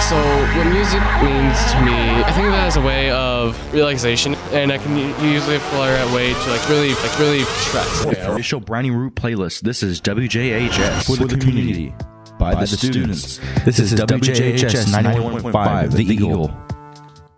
So what music means to me, I think of it as a way of relaxation, and I can use it for a way to really stress. Official Brownie Root playlist. This is WJHS for the community, by the students. This is WJHS 91.5, The Eagle.